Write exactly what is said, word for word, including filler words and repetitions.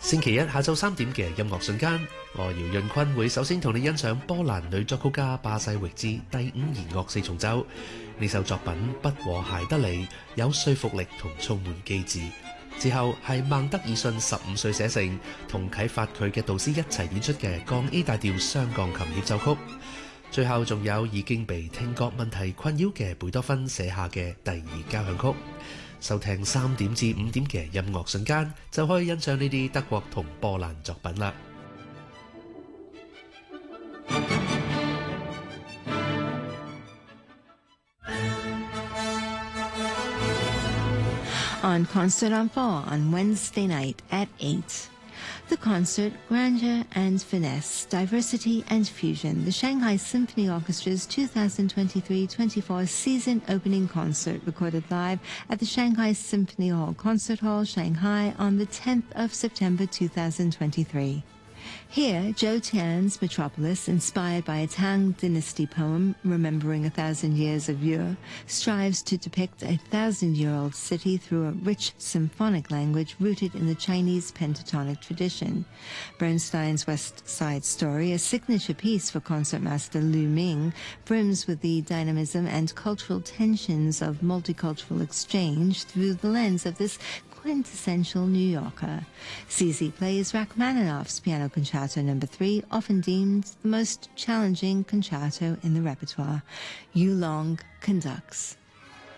星期一下晝三點嘅音樂瞬間，我姚潤坤會首先同你欣賞波蘭女作曲家巴西域茲第五弦樂四重奏。呢首作品不和諧得嚟，有說服力同充滿機智。之後係孟德爾遜十五歲寫成，同啟發佢嘅導師一齊演出嘅降 A 大調雙鋼琴協奏曲。最後仲有已經被聽覺問題困擾嘅貝多芬寫下嘅第二交響曲。收聽三點至五點嘅音樂瞬間，就可以欣賞呢啲德國同波蘭作品啦。 On Concert on Four on Wednesday night at eight. The concert, Grandeur and Finesse, Diversity and Fusion, the Shanghai Symphony Orchestra's two thousand twenty-three twenty-four season opening concert, recorded live at the Shanghai Symphony Hall, Concert Hall, Shanghai, on the tenth of September two thousand twenty-three. Here, Zhou Tian's Metropolis, inspired by a Tang Dynasty poem, Remembering a Thousand Years of Yue, strives to depict a thousand-year-old city through a rich symphonic language rooted in the Chinese pentatonic tradition. Bernstein's West Side Story, a signature piece for concertmaster Lu Ming, brims with the dynamism and cultural tensions of multicultural exchange through the lens of this quintessential New Yorker. C Z plays Rachmaninoff's Piano Concerto Number Three, often deemed the most challenging concerto in the repertoire. Yu Long conducts.